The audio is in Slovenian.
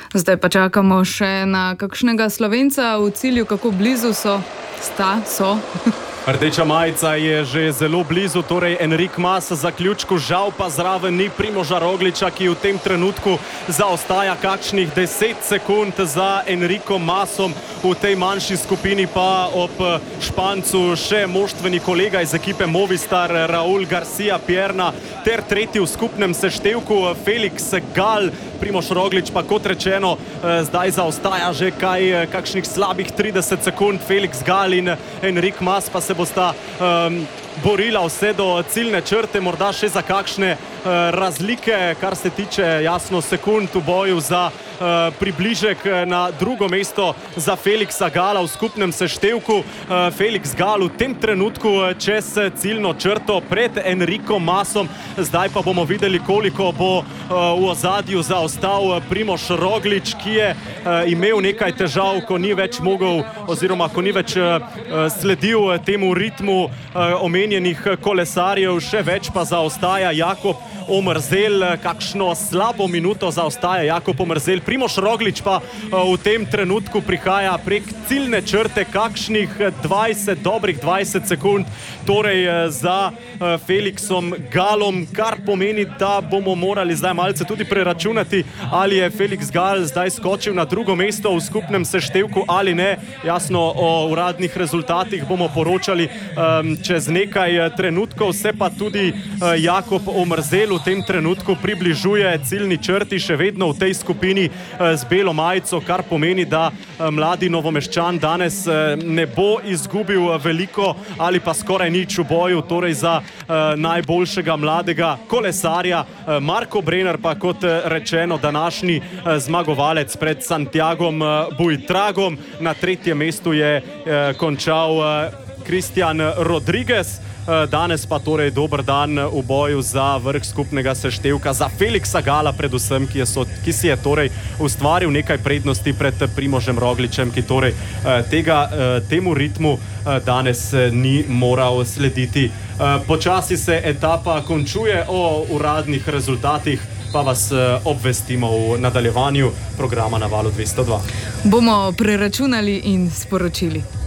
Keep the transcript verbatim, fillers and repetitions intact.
Zdaj pa čakamo še na kakšnega Slovenca v cilju, kako blizu so, sta, so. Rdeča majica je že zelo blizu, torej Enric Mas zaključku, žal pa zraven ni Primoža Rogliča, ki v tem trenutku zaostaja kakšnih deset sekund za Enricom Masom. V tej manjši skupini pa ob Špancu še moštveni kolega iz ekipe Movistar Raul Garcia Pierna ter tretji v skupnem seštevku Felix Gal. Primož Roglič pa, kot rečeno, zdaj zaostaja že kaj, kakšnih slabih trideset sekund. Felix Gal in Enric Mas pa se bosta um, borila vse do ciljne črte, morda še za kakšne uh, razlike, kar se tiče jasno sekund v boju za uh, približek na drugo mesto za Felixa Gala v skupnem seštevku. Uh, Felix Gal v tem trenutku čez ciljno črto pred Enricom Masom. Zdaj pa bomo videli, koliko bo uh, v ozadju zaostal Primož Roglič, ki je uh, imel nekaj težav, ko ni več mogel oziroma ko ni več uh, sledil temu ritmu uh, omenjenih kolesarjev, še več pa zaostaja Jakob Omerzel, kakšno slabo minuto zaostaja Jakob Omerzel. Primož Roglič pa v tem trenutku prihaja prek ciljne črte kakšnih dvajset, dobrih dvajset sekund, torej za Felixom Galom, kar pomeni, da bomo morali zdaj malce tudi preračunati, ali je Felix Gal zdaj skočil na drugo mesto v skupnem seštevku ali ne. Jasno, o uradnih rezultatih bomo poročali um, čez nekaj trenutkov, se pa tudi uh, Jakob Omerzel v tem trenutku približuje ciljni črti, še vedno v tej skupini uh, z belo majico, kar pomeni, da uh, mladi Novomeščan danes uh, ne bo izgubil veliko ali pa skoraj nič v boju, torej za uh, najboljšega mladega kolesarja. Uh, Marko Brenner pa, kot uh, rečeno, današnji uh, zmagovalec pred Santiagom uh, Buitragom. Na tretjem mestu je uh, končal uh, Christian Rodriguez. Danes pa torej dober dan v boju za vrh skupnega seštevka za Felixa Gala predvsem, ki, je so, ki si je torej ustvaril nekaj prednosti pred Primožem Rogličem, ki torej tega, temu ritmu danes ni moral slediti. Počasi se etapa končuje, o uradnih rezultatih pa vas obvestimo v nadaljevanju programa na Valu dvesto dva. Bomo preračunali in sporočili.